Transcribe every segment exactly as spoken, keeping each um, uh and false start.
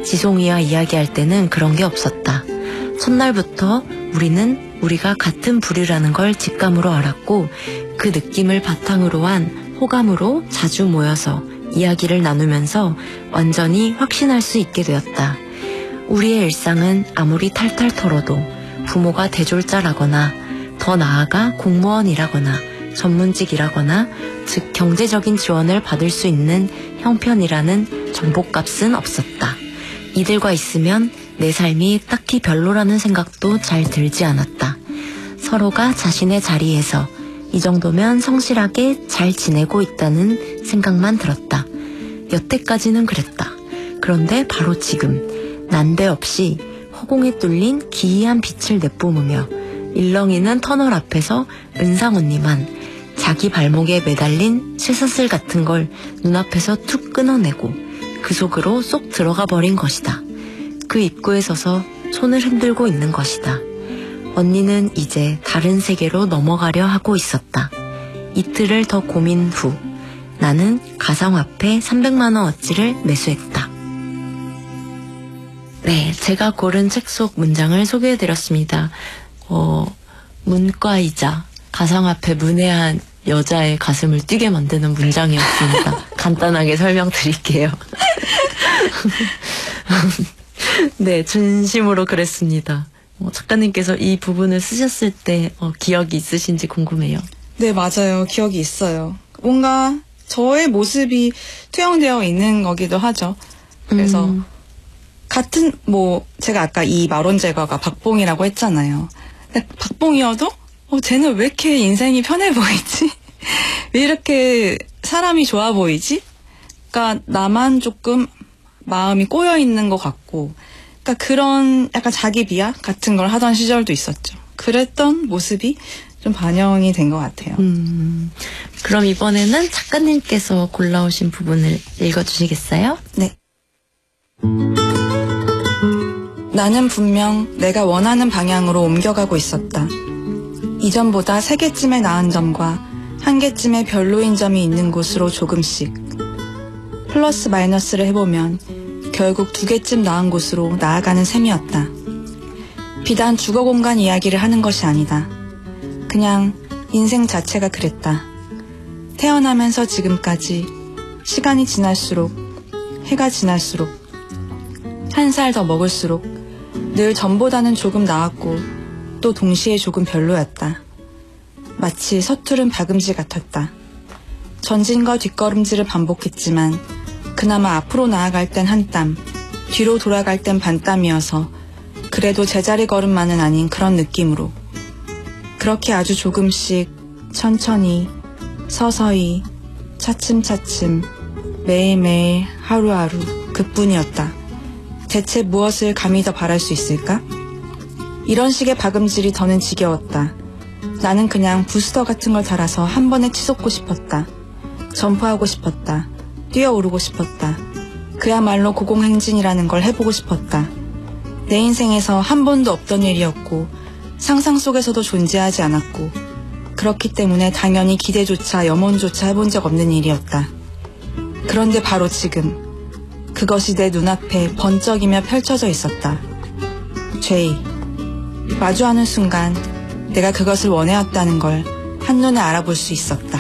지송이와 이야기할 때는 그런 게 없었다. 첫날부터 우리는 우리가 같은 부류라는 걸 직감으로 알았고 그 느낌을 바탕으로 한 호감으로 자주 모여서 이야기를 나누면서 완전히 확신할 수 있게 되었다. 우리의 일상은 아무리 탈탈 털어도 부모가 대졸자라거나 더 나아가 공무원이라거나 전문직이라거나 즉 경제적인 지원을 받을 수 있는 형편이라는 정보값은 없었다. 이들과 있으면 내 삶이 딱히 별로라는 생각도 잘 들지 않았다. 서로가 자신의 자리에서 이 정도면 성실하게 잘 지내고 있다는 생각만 들었다. 여태까지는 그랬다. 그런데 바로 지금 난데없이 허공에 뚫린 기이한 빛을 내뿜으며 일렁이는 터널 앞에서 은상 언니만 자기 발목에 매달린 쇠사슬 같은 걸 눈앞에서 툭 끊어내고 그 속으로 쏙 들어가 버린 것이다. 그 입구에 서서 손을 흔들고 있는 것이다. 언니는 이제 다른 세계로 넘어가려 하고 있었다. 이틀을 더 고민 후 나는 가상화폐 삼백만 원어치를 매수했다. 네, 제가 고른 책 속 문장을 소개해드렸습니다. 어, 문과이자 가상화폐 문외한 여자의 가슴을 뛰게 만드는 문장이었습니다. 간단하게 설명드릴게요. 네, 진심으로 그랬습니다. 어, 작가님께서 이 부분을 쓰셨을 때 어, 기억이 있으신지 궁금해요. 네, 맞아요. 기억이 있어요. 뭔가 저의 모습이 투영되어 있는 거기도 하죠. 그래서 음. 같은 뭐 제가 아까 이 마론 제거가 박봉이라고 했잖아요. 근데 박봉이어도 어, 쟤는 왜 이렇게 인생이 편해 보이지? 왜 이렇게 사람이 좋아 보이지? 그러니까 나만 조금 마음이 꼬여 있는 것 같고, 그러니까 그런 약간 자기 비하 같은 걸 하던 시절도 있었죠. 그랬던 모습이 좀 반영이 된 것 같아요. 음, 그럼 이번에는 작가님께서 골라오신 부분을 읽어주시겠어요? 네. 나는 분명 내가 원하는 방향으로 옮겨가고 있었다. 이전보다 세 개쯤의 나은 점과 한 개쯤의 별로인 점이 있는 곳으로 조금씩. 플러스 마이너스를 해보면 결국 두 개쯤 나은 곳으로 나아가는 셈이었다. 비단 주거 공간 이야기를 하는 것이 아니다. 그냥 인생 자체가 그랬다. 태어나면서 지금까지 시간이 지날수록, 해가 지날수록, 한 살 더 먹을수록 늘 전보다는 조금 나았고 또 동시에 조금 별로였다. 마치 서투른 박음질 같았다. 전진과 뒷걸음질을 반복했지만 그나마 앞으로 나아갈 땐 한 땀, 뒤로 돌아갈 땐 반 땀이어서 그래도 제자리 걸음만은 아닌 그런 느낌으로. 그렇게 아주 조금씩 천천히 서서히 차츰차츰 매일매일 하루하루 그뿐이었다. 대체 무엇을 감히 더 바랄 수 있을까? 이런 식의 박음질이 더는 지겨웠다. 나는 그냥 부스터 같은 걸 달아서 한 번에 치솟고 싶었다. 점프하고 싶었다. 뛰어오르고 싶었다. 그야말로 고공행진이라는 걸 해보고 싶었다. 내 인생에서 한 번도 없던 일이었고 상상 속에서도 존재하지 않았고 그렇기 때문에 당연히 기대조차 염원조차 해본 적 없는 일이었다. 그런데 바로 지금 그것이 내 눈앞에 번쩍이며 펼쳐져 있었다. 제이. 마주하는 순간 내가 그것을 원해왔다는 걸 한눈에 알아볼 수 있었다.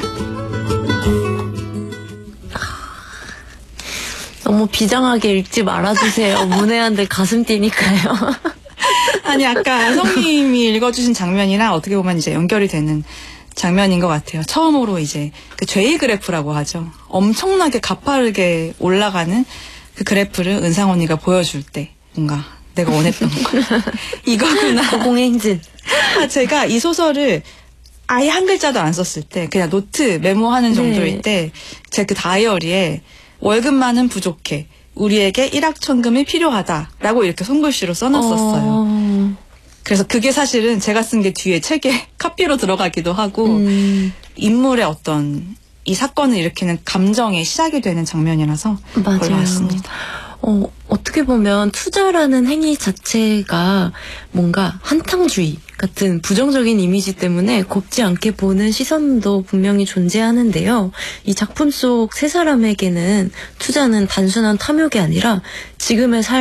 너무 비장하게 읽지 말아주세요. 문외한들 가슴 뛰니까요. 아니, 아까 성님이 읽어주신 장면이랑 어떻게 보면 이제 연결이 되는 장면인 것 같아요. 처음으로 이제 그 제이 그래프라고 하죠. 엄청나게 가파르게 올라가는 그 그래프를 은상 언니가 보여줄 때 뭔가 내가 원했던 거 이거구나. 고공행진. 아, 제가 이 소설을 아예 한 글자도 안 썼을 때 그냥 노트 메모하는 정도일 때 제 그 다이어리에 월급만은 부족해. 우리에게 일확천금이 필요하다라고 이렇게 손글씨로 써놨었어요. 어... 그래서 그게 사실은 제가 쓴 게 뒤에 책에 카피로 들어가기도 하고 음... 인물의 어떤 이 사건을 일으키는 감정의 시작이 되는 장면이라서 골라왔습니다. 어, 어떻게 보면 투자라는 행위 자체가 뭔가 한탕주의 같은 부정적인 이미지 때문에 곱지 않게 보는 시선도 분명히 존재하는데요. 이 작품 속 세 사람에게는 투자는 단순한 탐욕이 아니라 지금의 삶